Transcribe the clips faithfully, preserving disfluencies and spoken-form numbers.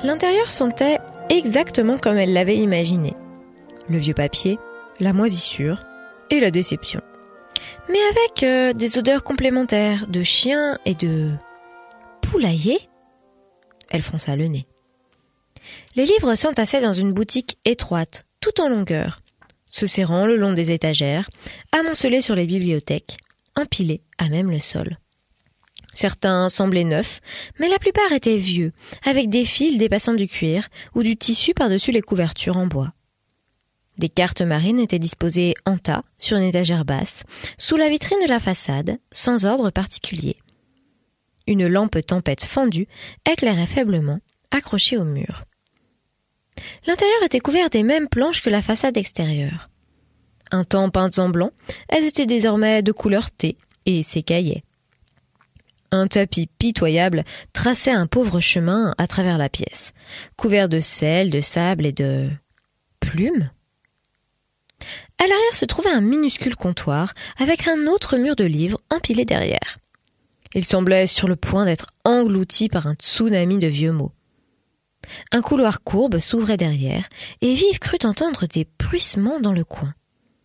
L'intérieur sentait exactement comme elle l'avait imaginé. Le vieux papier, la moisissure et la déception. Mais avec euh, des odeurs complémentaires de chien et de poulailler. Elle fronça le nez. Les livres s'entassaient dans une boutique étroite, tout en longueur, se serrant le long des étagères, amoncelés sur les bibliothèques, empilés à même le sol. Certains semblaient neufs, mais la plupart étaient vieux, avec des fils dépassant du cuir ou du tissu par-dessus les couvertures en bois. Des cartes marines étaient disposées en tas sur une étagère basse, sous la vitrine de la façade, sans ordre particulier. Une lampe tempête fendue éclairait faiblement, accrochée au mur. L'intérieur était couvert des mêmes planches que la façade extérieure. Un temps peintes en blanc, elles étaient désormais de couleur thé et s'écaillaient. Un tapis pitoyable traçait un pauvre chemin à travers la pièce, couvert de sel, de sable et de plumes. À l'arrière se trouvait un minuscule comptoir avec un autre mur de livres empilé derrière. Il semblait sur le point d'être englouti par un tsunami de vieux mots. Un couloir courbe s'ouvrait derrière et Vive crut entendre des bruissements dans le coin.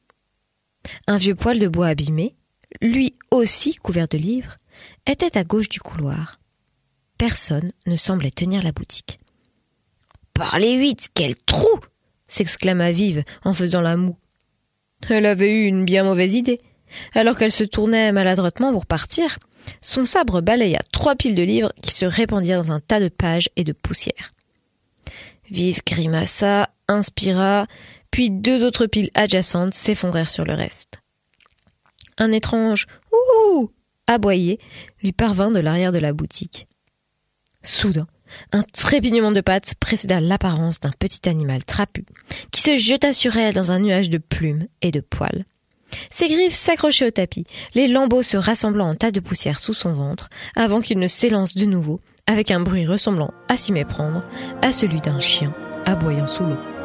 Un vieux poêle de bois abîmé, lui aussi couvert de livres, était à gauche du couloir. Personne ne semblait tenir la boutique. « Par les huit, quel trou !» s'exclama Vive en faisant la moue. Elle avait eu une bien mauvaise idée. Alors qu'elle se tournait maladroitement pour partir, son sabre balaya trois piles de livres qui se répandirent dans un tas de pages et de poussière. Vive grimaça, inspira, puis deux autres piles adjacentes s'effondrèrent sur le reste. Un étrange « Ouh !» aboyé lui parvint de l'arrière de la boutique. Soudain, un trépignement de pattes précéda l'apparence d'un petit animal trapu qui se jeta sur elle dans un nuage de plumes et de poils. Ses griffes s'accrochaient au tapis, les lambeaux se rassemblant en tas de poussière sous son ventre avant qu'il ne s'élance de nouveau avec un bruit ressemblant à s'y méprendre à celui d'un chien aboyant sous l'eau.